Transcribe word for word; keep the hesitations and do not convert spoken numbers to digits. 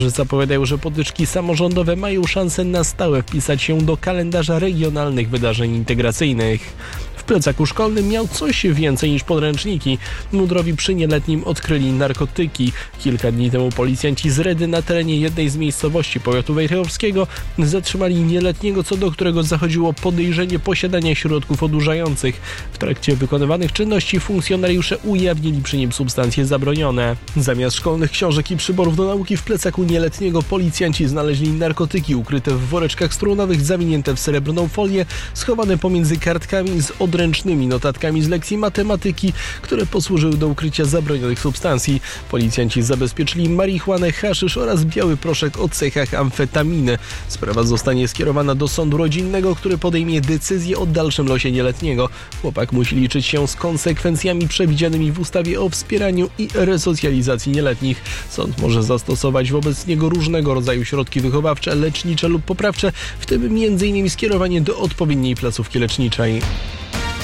Zapowiadają, że potyczki samorządowe mają szansę na stałe wpisać się do kalendarza regionalnych wydarzeń integracyjnych. W plecaku szkolnym miał coś więcej niż podręczniki. Mundrowi przy nieletnim odkryli narkotyki. Kilka dni temu policjanci z Redy na terenie jednej z miejscowości powiatu wejherowskiego zatrzymali nieletniego, co do którego zachodziło podejrzenie posiadania środków odurzających. W trakcie wykonywanych czynności funkcjonariusze ujawnili przy nim substancje zabronione. Zamiast szkolnych książek i przyborów do nauki w plecaku nieletniego policjanci znaleźli narkotyki ukryte w woreczkach strunowych, zawinięte w srebrną folię, schowane pomiędzy kartkami z odręcznymi notatkami z lekcji matematyki, które posłużyły do ukrycia zabronionych substancji. Policjanci zabezpieczyli marihuanę, haszysz oraz biały proszek o cechach amfetaminy. Sprawa zostanie skierowana do sądu rodzinnego, który podejmie decyzję o dalszym losie nieletniego. Chłopak musi liczyć się z konsekwencjami przewidzianymi w ustawie o wspieraniu i resocjalizacji nieletnich. Sąd może zastosować wobec niego różnego rodzaju środki wychowawcze, lecznicze lub poprawcze, w tym między innymi skierowanie do odpowiedniej placówki leczniczej.